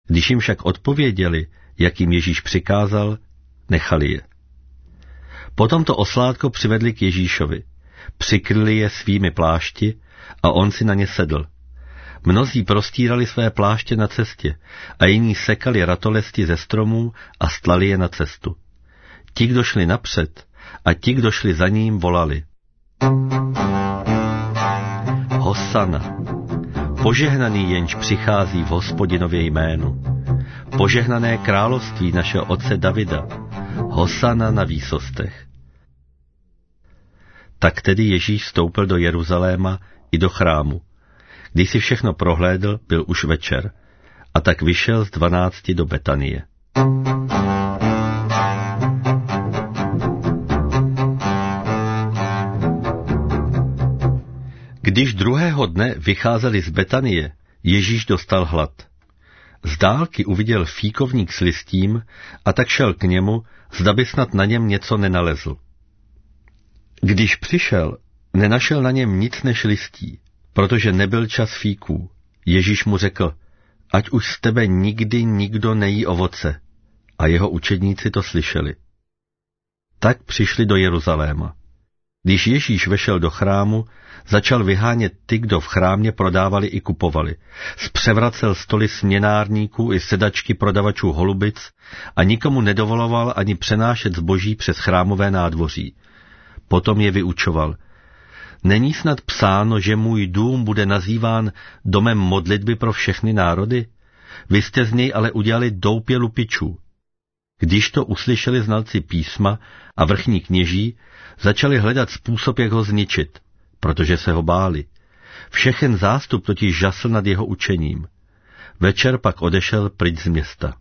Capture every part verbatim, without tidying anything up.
Když jim však odpověděli, jak jim Ježíš přikázal, nechali je. Potom to oslátko přivedli k Ježíšovi, přikryli je svými plášti a on si na ně sedl. Mnozí prostírali své pláště na cestě a jiní sekali ratolesti ze stromů a stlali je na cestu. Ti, kdo šli napřed, a ti, kdo šli za ním, volali: Hosana, požehnaný jenž přichází v Hospodinově jménu. Požehnané království našeho otce Davida. Hosana na výsostech. Tak tedy Ježíš vstoupil do Jeruzaléma i do chrámu. Když si všechno prohlédl, byl už večer, a tak vyšel z dvanácti do Betanie. Když druhého dne vycházeli z Betanie, Ježíš dostal hlad. Z dálky uviděl fíkovník s listím a tak šel k němu, zda by snad na něm něco nenalezl. Když přišel, nenašel na něm nic než listí, protože nebyl čas fíků. Ježíš mu řekl: ať už z tebe nikdy nikdo nejí ovoce. A jeho učedníci to slyšeli. Tak přišli do Jeruzaléma. Když Ježíš vešel do chrámu, začal vyhánět ty, kdo v chrámě prodávali i kupovali. Zpřevracel stoly směnárníků i sedačky prodavačů holubic a nikomu nedovoloval ani přenášet zboží přes chrámové nádvoří. Potom je vyučoval: není snad psáno, že můj dům bude nazýván domem modlitby pro všechny národy? Vy jste z něj ale udělali doupě lupičů. Když to uslyšeli znalci písma a vrchní kněží, začali hledat způsob, jak ho zničit, protože se ho báli. Všechen zástup totiž žasl nad jeho učením. Večer pak odešel pryč z města.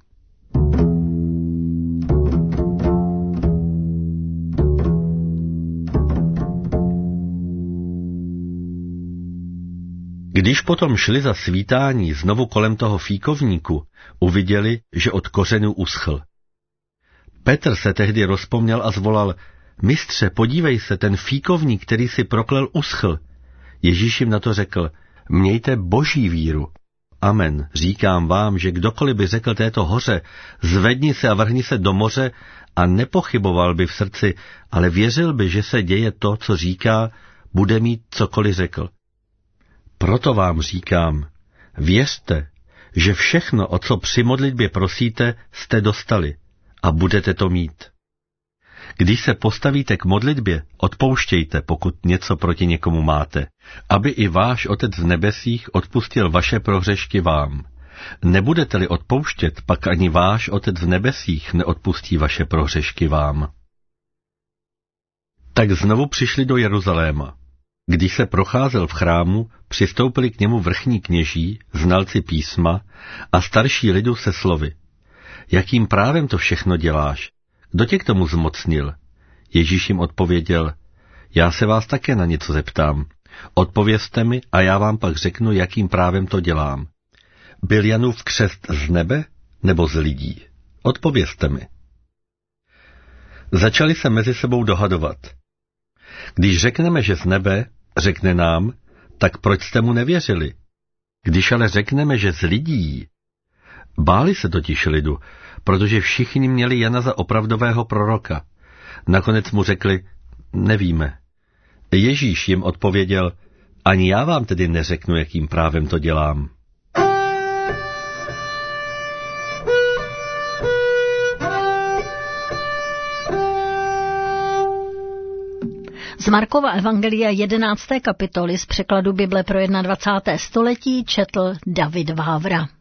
Když potom šli za svítání znovu kolem toho fíkovníku, uviděli, že od kořenů uschl. Petr se tehdy rozpomněl a zvolal: mistře, podívej se, ten fíkovník, který si proklel, uschl. Ježíš jim na to řekl: mějte boží víru. Amen, říkám vám, že kdokoliv by řekl této hoře: zvedni se a vrhni se do moře, a nepochyboval by v srdci, ale věřil by, že se děje to, co říká, bude mít cokoliv řekl. Proto vám říkám, věřte, že všechno, o co při modlitbě prosíte, jste dostali a budete to mít. Když se postavíte k modlitbě, odpouštějte, pokud něco proti někomu máte, aby i váš Otec v nebesích odpustil vaše prohřešky vám. Nebudete-li odpouštět, pak ani váš Otec v nebesích neodpustí vaše prohřešky vám. Tak znovu přišli do Jeruzaléma. Když se procházel v chrámu, přistoupili k němu vrchní kněží, znalci písma a starší lidu se slovy: jakým právem to všechno děláš? Kdo tě k tomu zmocnil? Ježíš jim odpověděl: já se vás také na něco zeptám. Odpovězte mi a já vám pak řeknu, jakým právem to dělám. Byl Janův křest z nebe nebo z lidí? Odpovězte mi. Začali se mezi sebou dohadovat. Když řekneme, že z nebe, řekne nám: tak proč jste mu nevěřili? Když ale řekneme, že z lidí, báli se totiž lidu, protože všichni měli Jana za opravdového proroka. Nakonec mu řekli: nevíme. Ježíš jim odpověděl: ani já vám tedy neřeknu, jakým právem to dělám. Z Markova evangelia jedenácté kapitoly z překladu Bible pro dvacáté první století četl David Vávra.